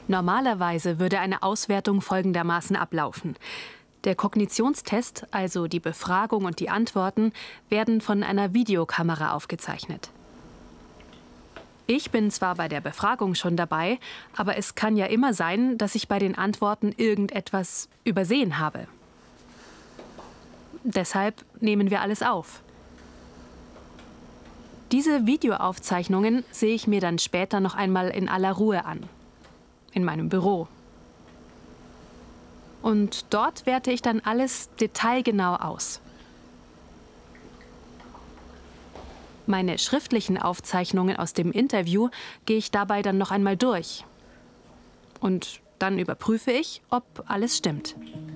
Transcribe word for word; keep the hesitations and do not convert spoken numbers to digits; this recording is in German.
Normalerweise würde eine Auswertung folgendermaßen ablaufen. Der Kognitionstest, also die Befragung und die Antworten, werden von einer Videokamera aufgezeichnet. Ich bin zwar bei der Befragung schon dabei, aber es kann ja immer sein, dass ich bei den Antworten irgendetwas übersehen habe. Deshalb nehmen wir alles auf. Diese Videoaufzeichnungen sehe ich mir dann später noch einmal in aller Ruhe an. In meinem Büro. Und dort werte ich dann alles detailgenau aus. Meine schriftlichen Aufzeichnungen aus dem Interview gehe ich dabei dann noch einmal durch. Und dann überprüfe ich, ob alles stimmt.